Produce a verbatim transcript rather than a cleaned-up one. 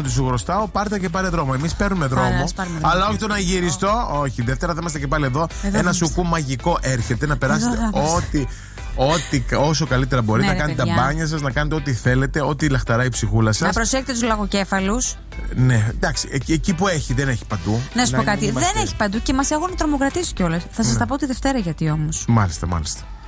ότι σου χρωστάω, πάρτε και πάρε δρόμο. Εμείς παίρνουμε δρόμο. Αλλά όχι το να γυριστώ. Όχι, Δευτέρα θα είμαστε και πάλι εδώ. εδώ Ένα σουκού μαγικό έρχεται να περάσετε ό,τι. Ό,τι, όσο καλύτερα μπορείτε, ναι, να κάνετε παιδιά. Τα μπάνια σας, να κάνετε ό,τι θέλετε, ό,τι λαχταράει η ψυχούλα σας. Να προσέχετε τους λαγοκέφαλους. Ναι, εντάξει, εκεί, εκεί που έχει, δεν έχει παντού. Να σου πω κάτι, είμαστε... δεν έχει παντού και μας έχουν τρομοκρατήσει κιόλας. Θα σας ναι. τα πω τη Δευτέρα γιατί όμως. Μάλιστα, μάλιστα.